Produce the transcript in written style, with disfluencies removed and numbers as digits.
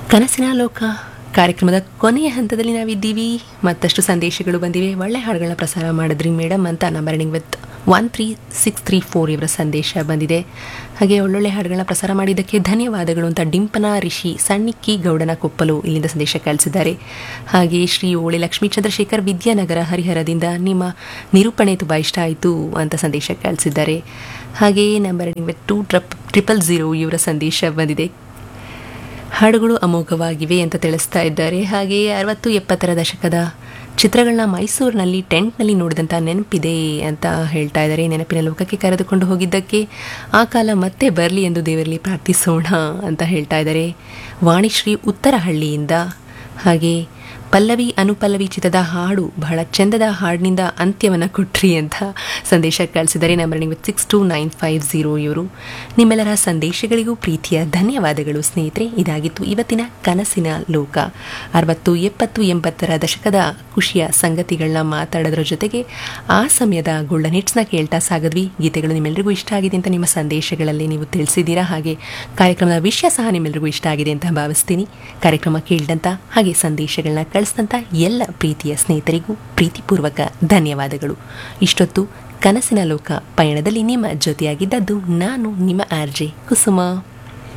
ಕನಸಿನ ಲೋಕ ಕಾರ್ಯಕ್ರಮದ ಕೊನೆಯ ಹಂತದಲ್ಲಿ ನಾವಿದ್ದೀವಿ. ಮತ್ತಷ್ಟು ಸಂದೇಶಗಳು ಬಂದಿವೆ. ಒಳ್ಳೆ ಹಾಡುಗಳನ್ನ ಪ್ರಸಾರ ಮಾಡಿದ್ರಿ ಮೇಡಮ್ ಅಂತ ನಂಬರಿಂಗ್ ವಿತ್ 13634 ಇವರ ಸಂದೇಶ ಬಂದಿದೆ. ಹಾಗೆ ಒಳ್ಳೊಳ್ಳೆ ಹಾಡುಗಳನ್ನ ಪ್ರಸಾರ ಮಾಡಿದ್ದಕ್ಕೆ ಧನ್ಯವಾದಗಳು ಅಂತ ಡಿಂಪನ ರಿಷಿ ಸಣ್ಣಿಕ್ಕಿ ಗೌಡನ ಕೊಪ್ಪಲು ಇಲ್ಲಿಂದ ಸಂದೇಶ ಕಳಿಸಿದ್ದಾರೆ. ಹಾಗೆ ಶ್ರೀ ಓಳೆ ಲಕ್ಷ್ಮೀ ಚಂದ್ರಶೇಖರ್ ವಿದ್ಯಾನಗರ ಹರಿಹರದಿಂದ ನಿಮ್ಮ ನಿರೂಪಣೆ ತುಂಬ ಇಷ್ಟ ಆಯಿತು ಅಂತ ಸಂದೇಶ ಕಳಿಸಿದ್ದಾರೆ. ಹಾಗೆ ನಂಬರಿಂಗ್ ವಿತ್ 2000 ಇವರ ಸಂದೇಶ ಬಂದಿದೆ. ಹಾಡುಗಳು ಅಮೋಘವಾಗಿವೆ ಅಂತ ತಿಳಿಸ್ತಾ ಇದ್ದಾರೆ. ಹಾಗೆಯೇ 60-70ರ ದಶಕದ ಚಿತ್ರಗಳನ್ನ ಮೈಸೂರಿನಲ್ಲಿ ಟೆಂಟ್ನಲ್ಲಿ ನೋಡಿದಂಥ ನೆನಪಿದೆ ಅಂತ ಹೇಳ್ತಾ ಇದ್ದಾರೆ. ನೆನಪಿನ ಲೋಕಕ್ಕೆ ಕರೆದುಕೊಂಡು ಹೋಗಿದ್ದಕ್ಕೆ ಆ ಕಾಲ ಮತ್ತೆ ಬರಲಿ ಎಂದು ದೇವರಲ್ಲಿ ಪ್ರಾರ್ಥಿಸೋಣ ಅಂತ ಹೇಳ್ತಾ ಇದ್ದಾರೆ. ವಾಣಿಶ್ರೀ ಉತ್ತರಹಳ್ಳಿಯಿಂದ. ಹಾಗೆ ಪಲ್ಲವಿ ಅನುಪಲ್ಲವಿ ಚಿತ್ರದ ಹಾಡು ಬಹಳ ಚಂದದ ಹಾಡಿನಿಂದ ಅಂತ್ಯವನ್ನು ಕೊಟ್ರಿ ಅಂತ ಸಂದೇಶ ಕಳಿಸಿದ್ದಾರೆ. ನಂಬರಿಂಗ್ ವಿತ್ 62950 ಇವರು. ನಿಮ್ಮೆಲ್ಲರ ಸಂದೇಶಗಳಿಗೂ ಪ್ರೀತಿಯ ಧನ್ಯವಾದಗಳು ಸ್ನೇಹಿತರೆ. ಇದಾಗಿತ್ತು ಇವತ್ತಿನ ಕನಸಿನ ಲೋಕ. 60, 70, 80ರ ದಶಕದ ಖುಷಿಯ ಸಂಗತಿಗಳನ್ನ ಮಾತಾಡೋದ್ರ ಜೊತೆಗೆ ಆ ಸಮಯದ ಗೋಲ್ಡನ್ ಹಿಟ್ಸ್ನ ಕೇಳ್ತಾ ಸಾಗಿದ್ವಿ. ಗೀತೆಗಳು ನಿಮ್ಮೆಲ್ಲರಿಗೂ ಇಷ್ಟ ಆಗಿದೆ ಅಂತ ನಿಮ್ಮ ಸಂದೇಶಗಳಲ್ಲಿ ನೀವು ತಿಳಿಸಿದ್ದೀರಾ. ಹಾಗೆ ಕಾರ್ಯಕ್ರಮದ ವಿಷಯ ಸಹ ನಿಮ್ಮೆಲ್ಲರಿಗೂ ಇಷ್ಟ ಆಗಿದೆ ಅಂತ ಭಾವಿಸ್ತೀನಿ. ಕಾರ್ಯಕ್ರಮ ಕೇಳಿದಂಥ ಹಾಗೆ ಸಂದೇಶಗಳನ್ನ ಕಳಿಸಿದಂಥ ಎಲ್ಲ ಪ್ರೀತಿಯ ಸ್ನೇಹಿತರಿಗೂ ಪ್ರೀತಿಪೂರ್ವಕ ಧನ್ಯವಾದಗಳು. ಇಷ್ಟೊತ್ತು ಕನಸಿನ ಲೋಕ ಪಯಣದಲ್ಲಿ ನಿಮ್ಮ ಜೊತೆಯಾಗಿದ್ದದ್ದು ನಾನು ನಿಮ್ಮ RJ ಕುಸುಮ.